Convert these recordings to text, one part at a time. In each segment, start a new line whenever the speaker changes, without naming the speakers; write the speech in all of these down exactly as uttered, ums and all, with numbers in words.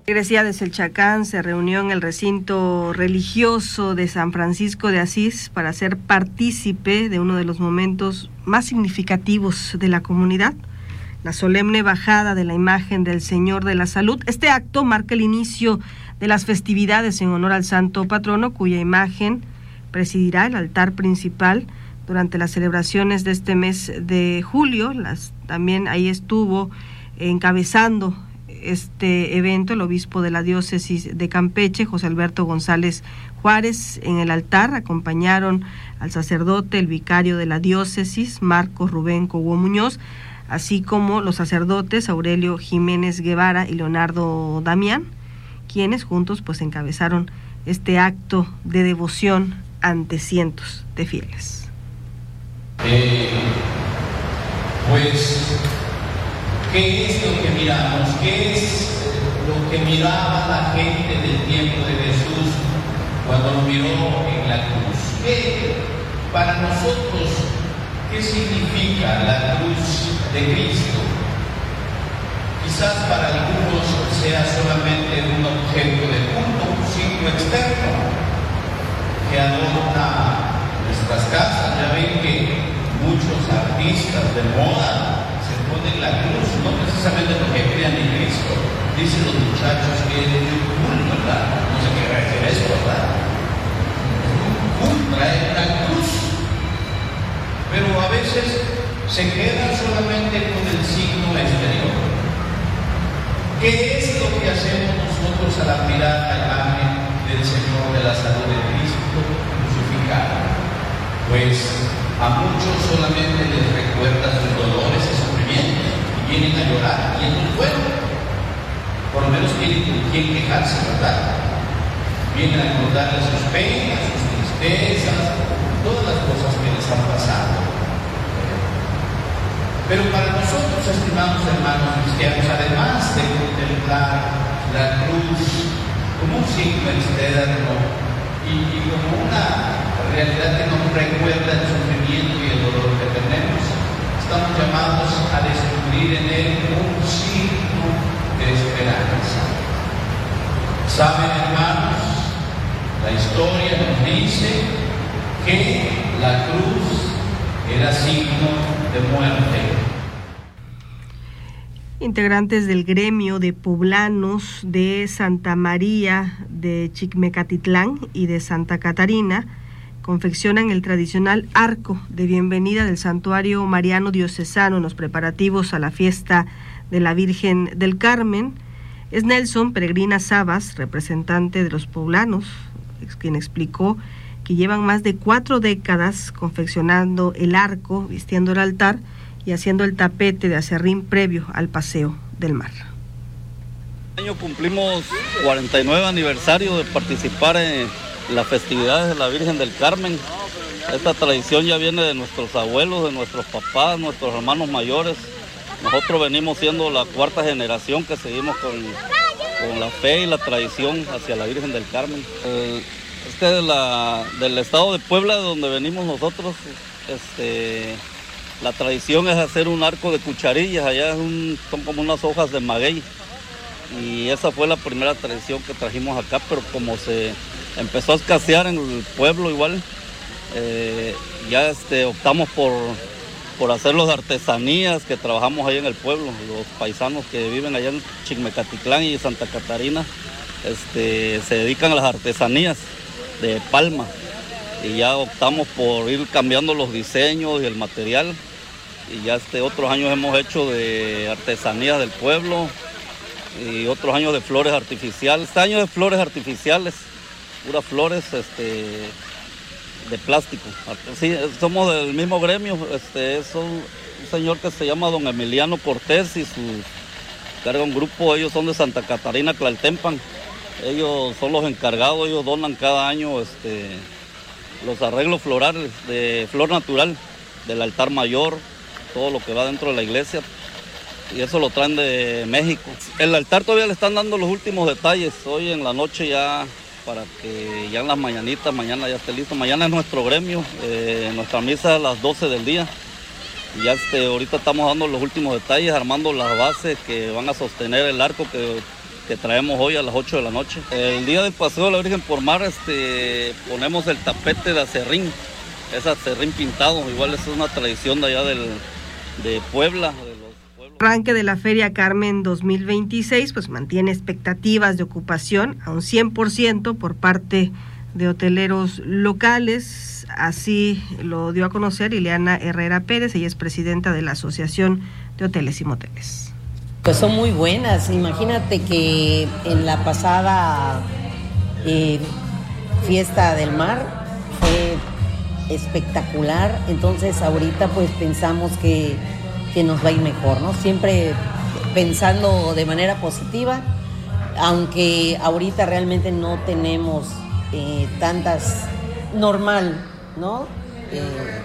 Iglesia de Selchacán se reunió en el recinto religioso de San Francisco de Asís para ser partícipe de uno de los momentos más significativos de la comunidad, la solemne bajada de la imagen del Señor de la Salud. Este acto marca el inicio de las festividades en honor al santo patrono, cuya imagen presidirá el altar principal durante las celebraciones de este mes de julio. Las, también ahí estuvo encabezando este evento el obispo de la diócesis de Campeche, José Alberto González Juárez. En el altar acompañaron al sacerdote, el vicario de la diócesis, Marcos Rubén Cobo Muñoz, así como los sacerdotes Aurelio Jiménez Guevara y Leonardo Damián, quienes juntos pues encabezaron este acto de devoción ante cientos de fieles.
Eh, pues ¿qué es lo que miramos? ¿Qué es lo que miraba la gente del tiempo de Jesús cuando lo miró en la cruz? ¿Qué, para nosotros, qué significa la cruz de Cristo? Quizás para algunos sea solamente un objeto de culto, un signo externo que adorna nuestras casas. Ya ven que muchos artistas de moda ponen la cruz, no precisamente porque crean en Cristo. Dicen los muchachos que es muy cool, ¿verdad? No sé qué va a decir eso, ¿verdad? Es muy cool traer la cruz. Pero a veces se quedan solamente con el signo exterior. ¿Qué es lo que hacemos nosotros al mirar la imagen del Señor de la Salud de Cristo crucificado? Pues a muchos solamente les recuerda sus dolores y sufrimientos y vienen a llorar y en el fuego. Por lo menos tienen con quién quejarse, ¿verdad? Vienen a contarles sus penas, sus tristezas, todas las cosas que les han pasado. Pero para nosotros, estimados hermanos cristianos, además de contemplar la cruz como un signo externo y, y como una realidad que nos recuerda el sufrimiento y el dolor que tenemos, estamos llamados a descubrir en él un signo de esperanza. Saben, hermanos, la historia nos dice que la cruz era signo de muerte.
Integrantes del gremio de poblanos de Santa María de Chicmecatitlán y de Santa Catarina confeccionan el tradicional arco de bienvenida del santuario mariano diocesano en los preparativos a la fiesta de la Virgen del Carmen. Es Nelson Peregrina Sabas, representante de los poblanos, quien explicó que llevan más de cuatro décadas confeccionando el arco, vistiendo el altar y haciendo el tapete de acerrín previo al Paseo del Mar.
Este año cumplimos cuarenta y nueve aniversario de participar en las festividades de la Virgen del Carmen. Esta tradición ya viene de nuestros abuelos, de nuestros papás, nuestros hermanos mayores. Nosotros venimos siendo la cuarta generación que seguimos con, con la fe y la tradición hacia la Virgen del Carmen. Eh, este de la, del estado de Puebla, de donde venimos nosotros, este, la tradición es hacer un arco de cucharillas. Allá es un, son como unas hojas de maguey. Y esa fue la primera tradición que trajimos acá, pero como se empezó a escasear en el pueblo igual, eh, ya este, optamos por, por hacer los de artesanías que trabajamos ahí en el pueblo. Los paisanos que viven allá en Chicmecatitlán y Santa Catarina este, se dedican a las artesanías de palma, y ya optamos por ir cambiando los diseños y el material, y ya este, otros años hemos hecho de artesanías del pueblo y otros años de flores artificiales. Este año de flores artificiales, puras flores este, de plástico. Sí, somos del mismo gremio. Este, es un, un señor que se llama don Emiliano Cortés y su carga un grupo. Ellos son de Santa Catarina, Tlaltempan. Ellos son los encargados. Ellos donan cada año este, los arreglos florales de flor natural del altar mayor, todo lo que va dentro de la iglesia. Y eso lo traen de México. El altar todavía le están dando los últimos detalles. Hoy en la noche ya, para que ya en las mañanitas, mañana ya esté listo. Mañana es nuestro gremio, eh, nuestra misa a las doce del día. Y ya este, ahorita estamos dando los últimos detalles, armando las bases que van a sostener el arco, que que traemos hoy a las ocho de la noche. El día del paseo de la Virgen por Mar este, ponemos el tapete de acerrín, es acerrín pintado, igual es una tradición de allá del, de Puebla. De los pueblos.
El arranque de la Feria Carmen dos mil veintiséis pues mantiene expectativas de ocupación a un cien por ciento por parte de hoteleros locales, así lo dio a conocer Ileana Herrera Pérez, ella es presidenta de la Asociación de Hoteles y Moteles.
Pues son muy buenas. Imagínate que en la pasada eh, fiesta del mar fue espectacular, entonces ahorita pues pensamos que, que nos va a ir mejor, ¿no? Siempre pensando de manera positiva, aunque ahorita realmente no tenemos eh, tantas normal, ¿no? Eh,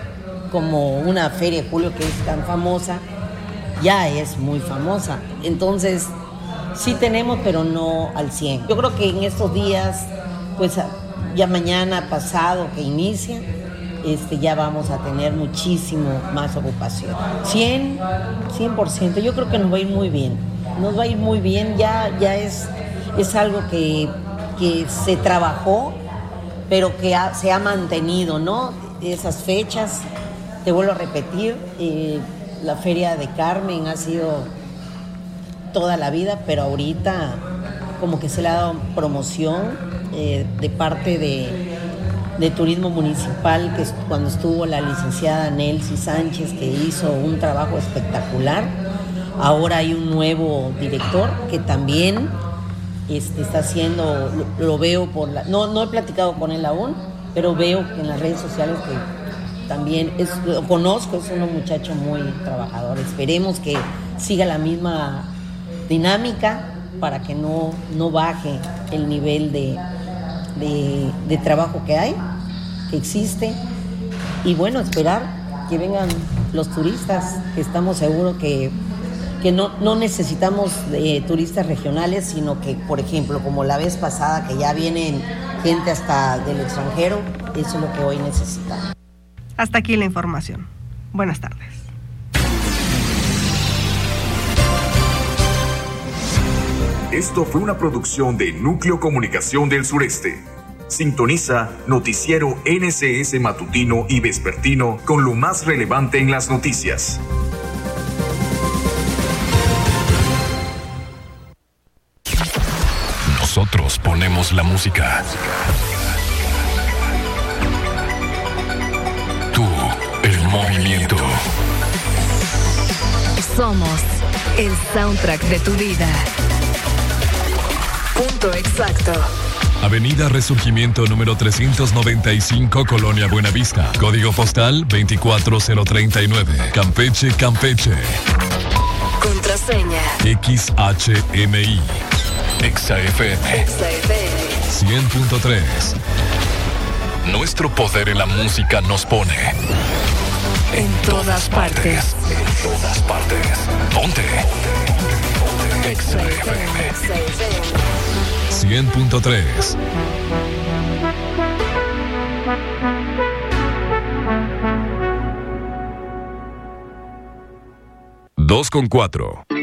como una feria de julio que es tan famosa. Ya es muy famosa, entonces sí tenemos, pero no al cien. Yo creo que en estos días, pues ya mañana pasado que inicia, este, ya vamos a tener muchísimo más ocupación. cien, cien por ciento, yo creo que nos va a ir muy bien, nos va a ir muy bien, ya, ya es, es algo que, que se trabajó, pero que ha, se ha mantenido, ¿no? Esas fechas, te vuelvo a repetir, eh, la Feria de Carmen ha sido toda la vida, pero ahorita como que se le ha dado promoción eh, de parte de, de Turismo Municipal, que es cuando estuvo la licenciada Nelcy Sánchez, que hizo un trabajo espectacular. Ahora hay un nuevo director que también este, está haciendo, lo, lo veo por la... No, no he platicado con él aún, pero veo que en las redes sociales que también es, lo conozco, es un muchacho muy trabajador. Esperemos que siga la misma dinámica para que no, no baje el nivel de, de, de trabajo que hay, que existe. Y bueno, esperar que vengan los turistas, que estamos seguros que, que no, no necesitamos de turistas regionales, sino que, por ejemplo, como la vez pasada, que ya vienen gente hasta del extranjero, eso es lo que hoy necesitamos.
Hasta aquí la información. Buenas tardes.
Esto fue una producción de Núcleo Comunicación del Sureste. Sintoniza Noticiero N C S Matutino y Vespertino con lo más relevante en las noticias.
Nosotros ponemos la música. Movimiento.
Somos el soundtrack de tu vida. Punto exacto.
Avenida Resurgimiento número trescientos noventa y cinco, Colonia Buenavista. Código postal veinticuatro mil treinta y nueve. Campeche, Campeche.
Contraseña
X H M I. Exa F M.
Exa F M.
cien punto tres. Nuestro poder en la música nos pone
en todas partes.
En todas partes. Ponte. Exa F M. cien punto tres. Dos con cuatro.